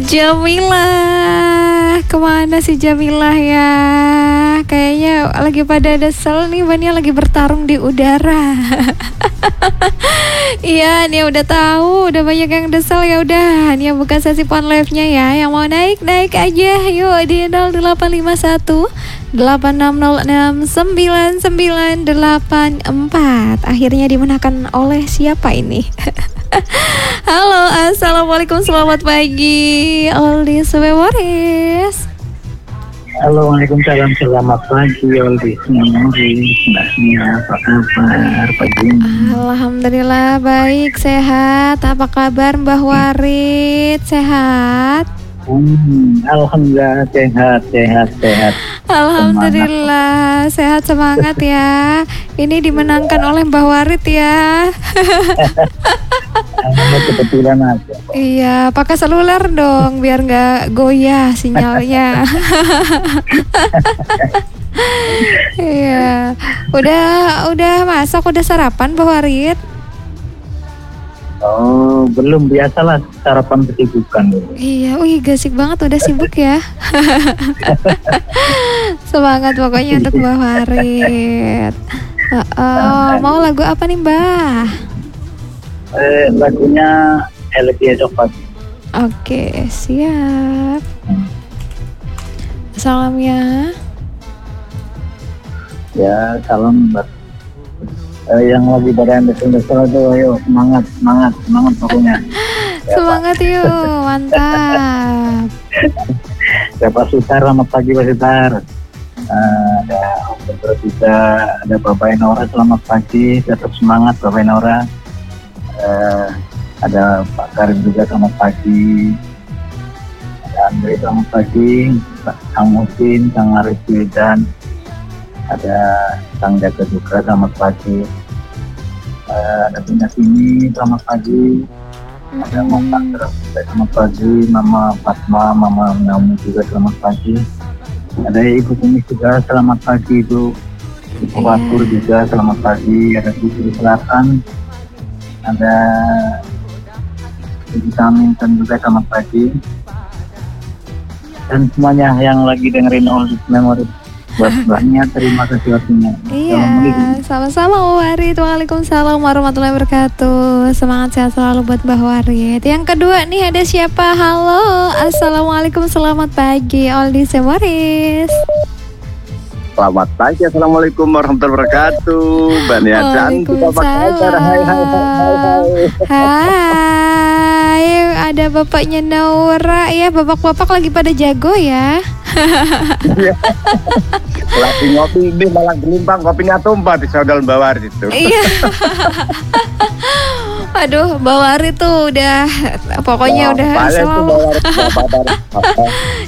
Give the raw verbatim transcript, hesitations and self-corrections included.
Jamilah, kemana sih Jamilah ya? Kayaknya lagi pada desel nih, bannya lagi bertarung di udara. Iya, Nia udah tahu, udah banyak yang desel. Ya udah, Nia buka sesi phone live-nya ya. Yang mau naik, naik aja. Yuk di nol delapan lima satu delapan enam nol enam sembilan sembilan delapan empat. Akhirnya dimenangkan oleh siapa ini? Halo, assalamualaikum, selamat pagi Oldies Memories. Halo, waalaikumsalam, selamat pagi Oldies Memories. Mbak Nia, apa kabar pagi? Alhamdulillah baik, sehat. Apa kabar Mbah Warid? Sehat? Hmm, Alhamdulillah sehat, sehat, sehat. Alhamdulillah sehat, semangat ya. Ini dimenangkan oleh Mbah Warid ya. Kebetulan aja. Iya, pakai seluler dong biar nggak goyah sinyalnya. Iya, udah udah masak, udah sarapan Mbah Warid? Oh, belum, biasalah sarapan kesibukan. Iya, wih gasik banget, udah sibuk ya. Semangat pokoknya untuk Mbah Warid. Uh, uh, mau lagu apa nih Mbah? Eh, lagunya Elvia Coklat. Oke, siap. Salam ya. Ya, salam buat eh, yang lagi pada desel-desel itu, ayo semangat, semangat, semangat pokoknya. Ya, semangat Pak. yuk, mantap. Ya Pak Sutar, selamat pagi Pak Sutar. Uh, ada Om Pedro juga, ada Bapak Enora, selamat pagi, tetap semangat Bapak Enora. Uh, ada Pak Karim juga, selamat pagi. Ada Andre, selamat pagi. Kang Musin, Kang Arif dan ada Kang Jaga juga, selamat pagi. Uh, ada Bunda Sini, selamat pagi. Ada Mama Takra, selamat pagi. Mama Fatma, Mama Naomi juga, selamat pagi. Ada Ibu Kumis juga, selamat pagi Ibu. Ibu Fatur juga, selamat pagi. Ada Putri Selatan, ada Ibu Saminton juga, selamat pagi. Dan semuanya yang lagi dengerin Oldies Memories, buat banyak terima kasih waktunya. Iya, sama-sama Mbak Warid. Waalaikumsalam warahmatullahi wabarakatuh. Semangat sehat selalu buat Mbak Warid. Yang kedua nih ada siapa? Halo, assalamualaikum, selamat pagi Oldies Memories. Selamat pagi, assalamualaikum warahmatullahi wabarakatuh. Mbak Nia cantik, apa kabar? Hai, hai, hai, hai. Hai, ada bapaknya Naura ya. Bapak-bapak lagi pada jago ya. Lagi ngopi ini malah gelimpang, kopinya tumpah di saudara Mbak Warid itu. Iya. Aduh, Mbak Warid tuh udah pokoknya Wah, udah selalu.